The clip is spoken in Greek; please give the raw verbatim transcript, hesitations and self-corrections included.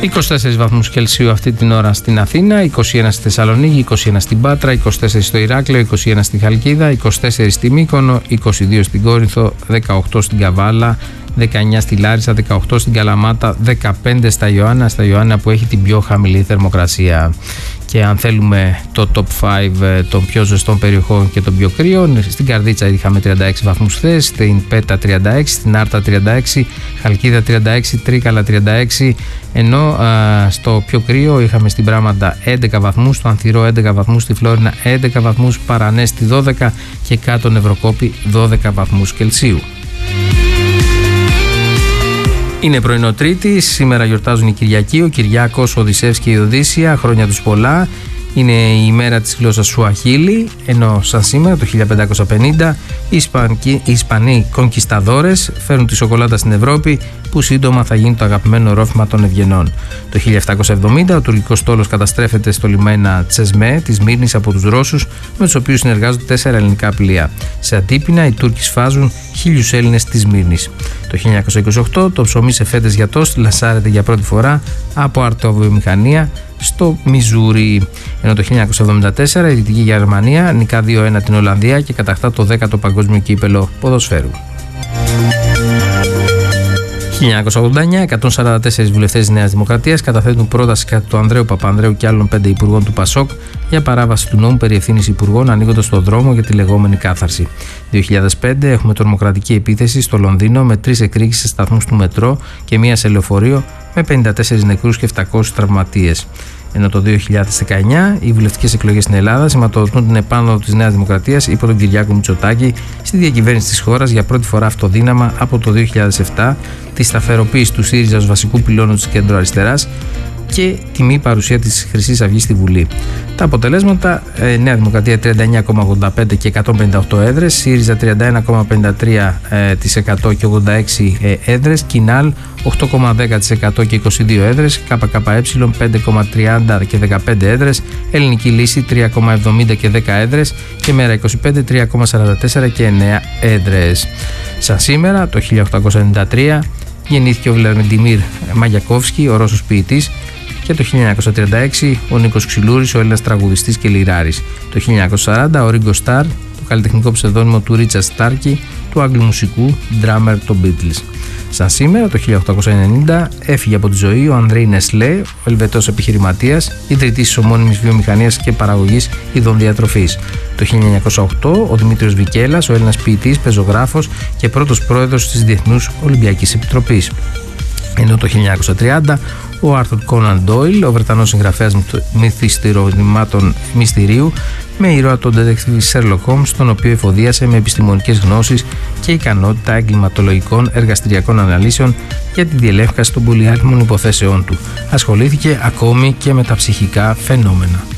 είκοσι τέσσερις βαθμούς Κελσίου αυτή την ώρα στην Αθήνα, είκοσι ένα στη Θεσσαλονίκη, είκοσι ένα στην Πάτρα, είκοσι τέσσερα στο Ηράκλειο, είκοσι ένα στη Χαλκίδα, είκοσι τέσσερα στη Μύκονο, είκοσι δύο στην Κόρινθο, δεκαοκτώ στην Καβάλα, δεκαεννιά στη Λάρισα, δεκαοκτώ στην Καλαμάτα, δεκαπέντε στα Ιωάννα, στα Ιωάννα που έχει την πιο χαμηλή θερμοκρασία. Και αν θέλουμε το top πέντε των πιο ζεστών περιοχών και των πιο κρύων, στην Καρδίτσα είχαμε τριάντα έξι βαθμούς χθες, στην Πέτα τριάντα έξι, στην Άρτα τριάντα έξι, Χαλκίδα τριάντα έξι, Τρίκαλα τριάντα έξι, ενώ α, στο πιο κρύο είχαμε στην Πράματα έντεκα βαθμούς, στο Ανθυρό έντεκα βαθμούς, στη Φλόρινα έντεκα βαθμούς, Παρανέστη δώδεκα και κάτω Νευροκόπη δώδεκα βαθμούς Κελσίου. Είναι πρωινό Τρίτη, σήμερα γιορτάζουν οι Κυριακοί, ο Κυριάκος, ο Οδυσσεύς και η Οδύσσια, χρόνια τους πολλά. Είναι η ημέρα της γλώσσας Σουαχίλι, ενώ σαν σήμερα το χίλια πεντακόσια πενήντα οι, Ισπανικοί, οι Ισπανοί κονκισταδόρες φέρνουν τη σοκολάτα στην Ευρώπη, που σύντομα θα γίνει το αγαπημένο ρόφημα των ευγενών. Το χίλια επτακόσια εβδομήντα ο τουρκικός στόλος καταστρέφεται στο λιμένα Τσεσμέ της Μύρνης από τους Ρώσους, με τους οποίους συνεργάζονται τέσσερα ελληνικά πλοία. Σε Αντίπεινα οι Τούρκοι σφάζουν χίλιους Έλληνες της Μύρνης. Το χίλια εννιακόσια είκοσι οκτώ το ψωμί σε φέτες για τόστ λασάρεται για πρώτη φορά από αρτοβιομηχανία στο Μιζούρι. Ενώ το χίλια εννιακόσια εβδομήντα τέσσερα η Δυτική Γερμανία νικά δύο ένα την Ολλανδία και κατακτά το δέκατο παγκόσμιο κύπελο ποδοσφαίρου. χίλια εννιακόσια ογδόντα εννέα εκατόν σαράντα τέσσερα βουλευτές της Νέας Δημοκρατίας καταθέτουν πρόταση κατά του Ανδρέου Παπανδρέου και άλλων πέντε υπουργών του ΠΑΣΟΚ για παράβαση του νόμου περί ευθύνης υπουργών, ανοίγοντας τον δρόμο για τη λεγόμενη κάθαρση. δύο χιλιάδες πέντε έχουμε τρομοκρατική επίθεση στο Λονδίνο με τρεις εκρήξεις σε σταθμούς του μετρό και μία σε λεωφορείο με πενήντα τέσσερις νεκρούς και επτακόσιους τραυματίες. Ενώ το δύο χιλιάδες δεκαεννέα οι βουλευτικές εκλογές στην Ελλάδα σηματοδοτούν την επάνωδο της Νέας Δημοκρατίας υπό τον Κυριάκο Μητσοτάκη στη διακυβέρνηση της χώρας για πρώτη φορά αυτοδύναμα από το δύο χιλιάδες επτά, τη σταθεροποίηση του ΣΥΡΙΖΑ ως βασικού πυλώνου της κέντρο-αριστεράς και τη μη παρουσία της Χρυσής Αυγής στη Βουλή. Τα αποτελέσματα: ε, Νέα Δημοκρατία τριάντα εννέα κόμμα ογδόντα πέντε και εκατόν πενήντα οκτώ έδρες, ΣΥΡΙΖΑ τριάντα ένα κόμμα πενήντα τρία τοις εκατό και ογδόντα έξι ε, έδρες, Κινάλ οκτώ κόμμα δέκα τοις εκατό και είκοσι δύο έδρες, ΚΚΕ πέντε κόμμα τριάντα και δεκαπέντε έδρες, Ελληνική Λύση τρία κόμμα εβδομήντα και δέκα έδρες και Μέρα είκοσι πέντε τρία κόμμα σαράντα τέσσερα και εννέα έδρες. Σαν σήμερα το χίλια οκτακόσια ενενήντα τρία γεννήθηκε ο Βλαντιμίρ Μαγιακόφσκι, ο Ρώσος ποιητής, και το χίλια εννιακόσια τριάντα έξι ο Νίκος Ξυλούρης, ο Έλληνας τραγουδιστής και λυράρης. Το χίλια εννιακόσια σαράντα ο Ρίγκο Σταρ, το καλλιτεχνικό ψευδόνυμο του Ρίτσαρντ Στάρκι, του Άγγλου μουσικού drummer των Beatles. Σαν σήμερα το χίλια οκτακόσια ενενήντα έφυγε από τη ζωή ο Ανδρέι Νεσλέ, ο Ελβετός επιχειρηματίας, ιδρυτής της ομώνυμης βιομηχανίας και παραγωγής ειδών διατροφής. Το χίλια εννιακόσια οκτώ ο Δημήτριος Βικέλας, ο Έλληνας ποιητής, πεζογράφος και πρώτος πρόεδρος της Διεθνούς Ολυμπιακής Επιτροπής. Ενώ το χίλια εννιακόσια τριάντα ο Άρθουρ Κόναν Ντόιλ, ο Βρετανός συγγραφέας μυθιστηρονημάτων μυστηρίου, με ήρωα τον detective Sherlock Holmes, τον οποίο εφοδίασε με επιστημονικές γνώσεις και ικανότητα εγκληματολογικών εργαστηριακών αναλύσεων για τη διελεύκαση των πολυάριθμων υποθέσεών του. Ασχολήθηκε ακόμη και με τα ψυχικά φαινόμενα.